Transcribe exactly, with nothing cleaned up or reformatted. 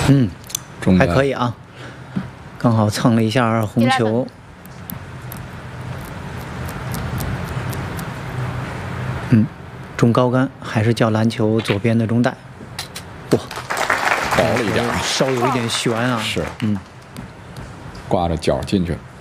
嗯， 中还可以啊，刚好蹭了一下红球。嗯，中高杆还是叫篮球左边的中带。哇， 薄了一点， 稍有一点悬啊。 是， 嗯， 挂着脚进去了。